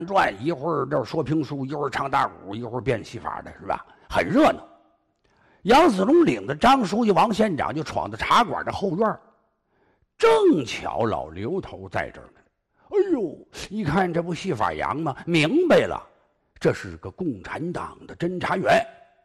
转，一会儿这说评书，一会儿唱大鼓，一会儿变戏法的，是吧？很热闹。杨子荣领着张书记、王县长就闯到茶馆的后院，正巧老刘头在这儿呢。哎呦，一看这不戏法杨吗？明白了，这是个共产党的侦查员。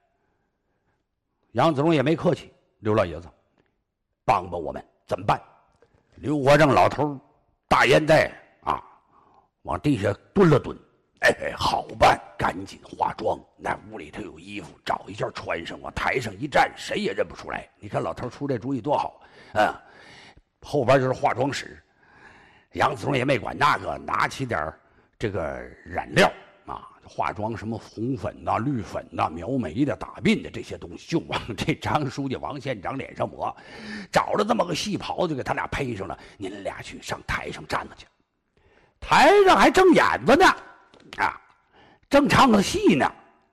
杨子荣也没客气，刘老爷子，帮帮我们，怎么办？刘国正老头大烟袋啊，往地下蹲了蹲。哎，好办，赶紧化妆。那屋里头有衣服，找一件穿上，往台上一站，谁也认不出来。你看老头出这主意多好啊！后边就是化妆室，杨子荣也没管那个，拿起点这个染料啊，化妆什么红粉呐、绿粉呐、描眉的、打鬓的这些东西，就往这张书记、王县长脸上抹，找了这么个戏袍，就给他俩配上了。您俩去上台上站着去，台上还正演着呢。啊，正唱着戏呢，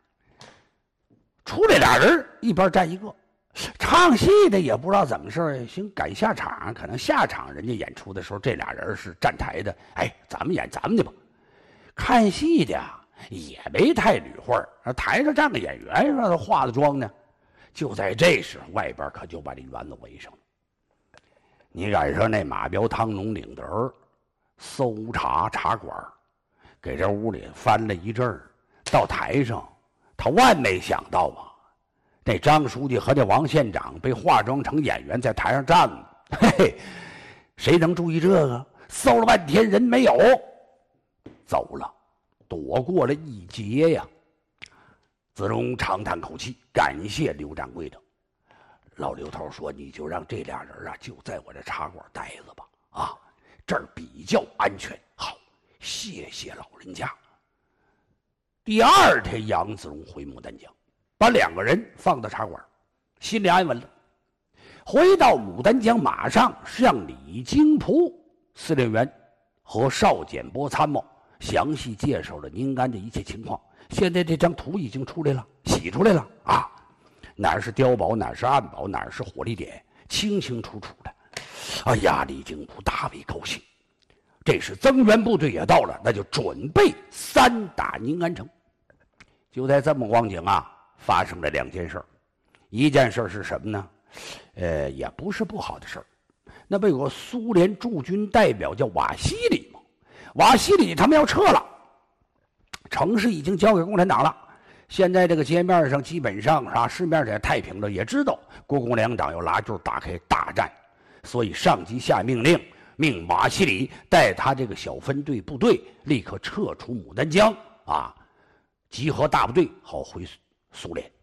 出来俩人，一边站一个。唱戏的也不知道怎么事，行赶下场，可能下场人家演出的时候，这俩人是站台的。哎，咱们演咱们的吧。看戏的也没太捋会儿，台上站个演员，让他化的妆呢。就在这时候，外边可就把这园子围上了。你赶上那马彪、汤农领的人搜查茶馆，给这屋里翻了一阵儿，到台上，他万没想到啊，这张书记和这王县长被化妆成演员在台上站呢。嘿嘿，谁能注意这个？搜了半天人没有，走了，躲过了一劫呀。子荣长叹口气，感谢刘掌柜的。老刘头说：“你就让这俩人啊，就在我这茶馆待着吧，啊，这儿比较安全。”好。谢谢老人家。第二天，杨子荣回牡丹江，把两个人放到茶馆，心里安稳了。回到牡丹江，马上向李金璞司令员和邵简波参谋详细介绍了宁安的一切情况。现在这张图已经出来了，洗出来了啊，哪儿是碉堡，哪儿是暗堡，哪儿是火力点，清清楚楚的。哎呀，李金璞大为高兴。这时增援部队也到了，那就准备3打宁安城。就在这么光景啊，发生了2件事。一件事是什么呢？也不是不好的事儿。那不有个苏联驻军代表叫瓦西里吗？瓦西里他们要撤了，城市已经交给共产党了。现在这个街面上基本上啊，市面上也太平了，也知道国共两党要拉就是打开大战，所以上级下命令。命瓦西里带他这个小分队部队立刻撤出牡丹江啊，集合大部队好回苏联。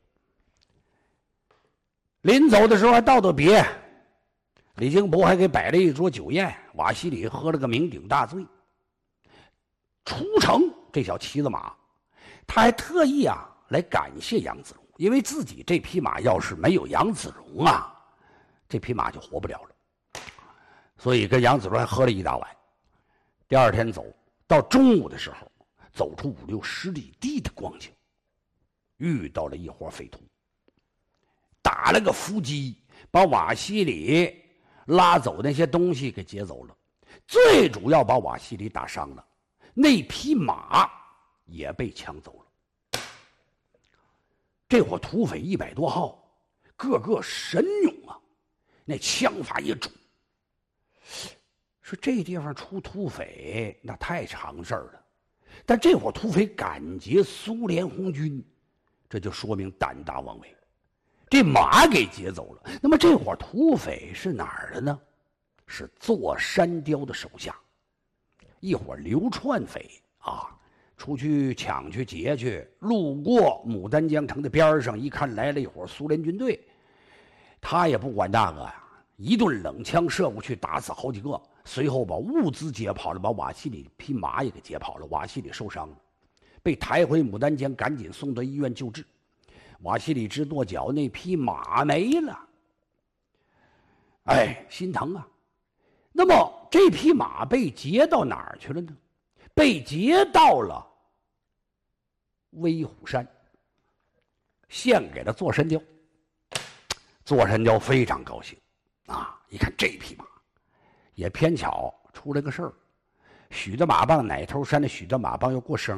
临走的时候还道别，李金璞还给摆了一桌酒宴，瓦西里喝了个酩酊大醉。出城这小骑子马，他还特意啊来感谢杨子荣，因为自己这匹马要是没有杨子荣啊，这匹马就活不了了。所以跟杨子荣还喝了一大碗。第二天走到中午的时候，走出5、60里地的光景，遇到了一伙匪徒，打了个伏击，把瓦西里拉走那些东西给劫走了，最主要把瓦西里打伤了，那匹马也被抢走了。这伙土匪100多号，个个神勇啊，那枪法也准。说这地方出土匪那太常事儿了，但这伙土匪敢劫苏联红军，这就说明胆大妄为。这马给劫走了，那么这伙土匪是哪儿的呢？是座山雕的手下，一伙流窜匪啊，出去抢去劫去，路过牡丹江城的边上，一看来了一伙苏联军队，他也不管那个呀，一顿冷枪射过去，打死好几个。随后把物资劫跑了，把瓦西里匹马也给劫跑了。瓦西里受伤了，被抬回牡丹江，赶紧送到医院救治。瓦西里直跺脚，那匹马没了，哎，心疼啊。那么这匹马被劫到哪儿去了呢？被劫到了威虎山，献给了座山雕。座山雕非常高兴啊！一看这匹马，也偏巧出了个事儿，许的马棒奶头山的许的马棒要过生